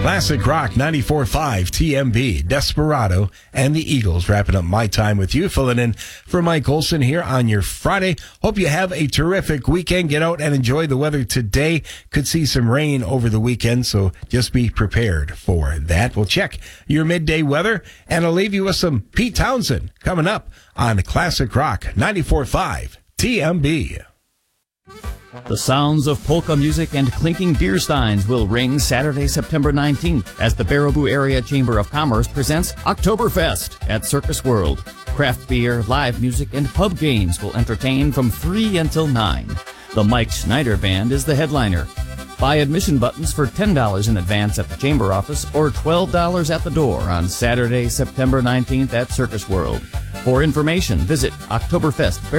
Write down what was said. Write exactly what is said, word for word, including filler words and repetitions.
Classic Rock ninety-four point five T M B, Desperado, and the Eagles wrapping up my time with you. Filling in for Mike Olson here on your Friday. Hope you have a terrific weekend. Get out and enjoy the weather today. Could see some rain over the weekend, so just be prepared for that. We'll check your midday weather, and I'll leave you with some Pete Townsend coming up on Classic Rock ninety-four point five T M B. The sounds of polka music and clinking beer steins will ring Saturday, September nineteenth, as the Baraboo Area Chamber of Commerce presents Oktoberfest at Circus World. Craft beer, live music, and pub games will entertain from three until nine. The Mike Schneider Band is the headliner. Buy admission buttons for ten dollars in advance at the Chamber office or twelve dollars at the door on Saturday, September nineteenth at Circus World. For information, visit Oktoberfest